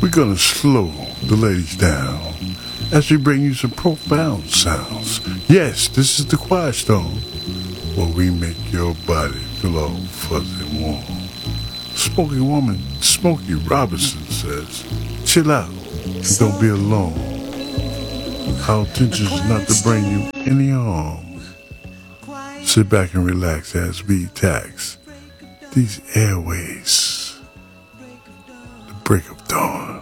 We're gonna slow the ladies down as we bring you some profound sounds. Yes, this is the Quiet Storm, where we make your body feel all fuzzy and warm. Smokey Woman, Smokey Robinson says, chill out and don't be alone. Our intention is not to bring you any harm. Sit back and relax as we tax these airways. The break of dawn.